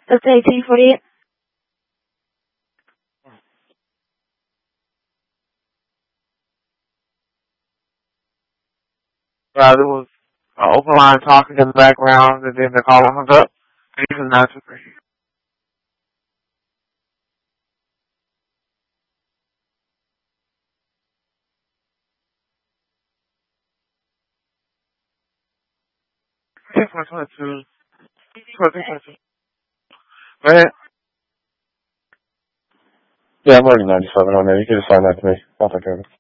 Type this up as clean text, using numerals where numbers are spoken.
That's 1848. There was an open line talking in the background, and then the caller hung up. And he was not super. Yes, 122. 22. Go ahead. Yeah, I'm already 97 on there. You can just sign that to me. I'll take care of it.